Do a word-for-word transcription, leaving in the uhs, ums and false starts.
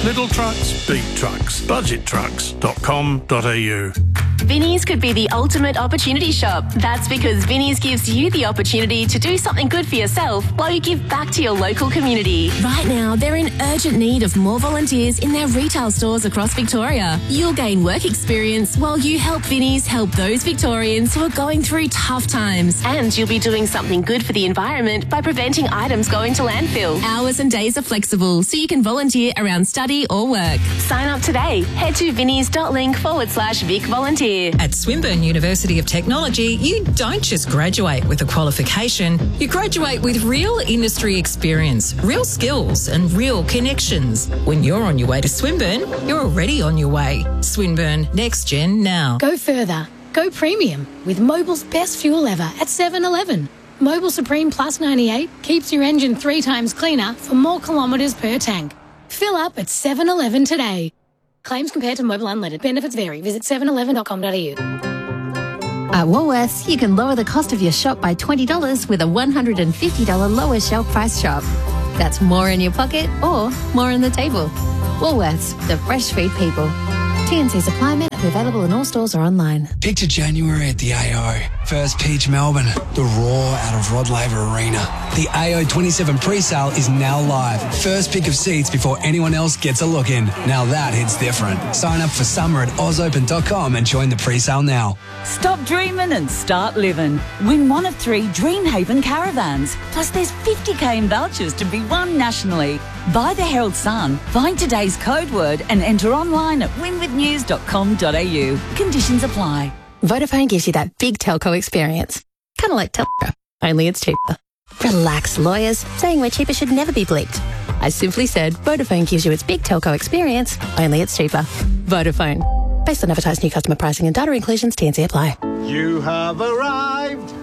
Little trucks, beat trucks. budget trucks dot com dot a u. Vinnie's could be the ultimate opportunity shop. That's because Vinnie's gives you the opportunity to do something good for yourself while you give back to your local community. Right now, they're in urgent need of more volunteers in their retail stores across Victoria. You'll gain work experience while you help Vinnie's help those Victorians who are going through tough times. And you'll be doing something good for the environment by preventing items going to landfill. Hours and days are flexible, so you can volunteer around study or work. Sign up today. Head to vinnies.link forward slash Vic Volunteer. At Swinburne University of Technology, you don't just graduate with a qualification, you graduate with real industry experience, real skills and real connections. When you're on your way to Swinburne, you're already on your way. Swinburne, next gen now. Go further. Go premium with Mobil's best fuel ever at seven eleven. Mobil Supreme Plus ninety-eight keeps your engine three times cleaner for more kilometres per tank. Fill up at seven eleven today. Claims compared to Mobil Unleaded. Benefits vary. Visit seven eleven dot com dot a u. At Woolworths, you can lower the cost of your shop by twenty dollars with a one hundred fifty dollars lower shelf price shop. That's more in your pocket or more on the table. Woolworths, the fresh food people. T and C supply men are available in all stores or online. Picture January at the A O. First Peach Melbourne. The roar out of Rod Laver Arena. The A O twenty-seven pre-sale is now live. First pick of seats before anyone else gets a look in. Now that hits different. Sign up for summer at oz open dot com and join the pre-sale now. Stop dreaming and start living. Win one of three Dreamhaven caravans. Plus there's fifty k in vouchers to be won nationally. Buy the Herald Sun, find today's code word and enter online at win with news dot com dot a u. Conditions apply. Vodafone gives you that big telco experience. Kind of like Telstra, only it's cheaper. Relax, lawyers. Saying we're cheaper should never be bleeped. I simply said Vodafone gives you its big telco experience, only it's cheaper. Vodafone. Based on advertised new customer pricing and data inclusions, T and C apply. You have arrived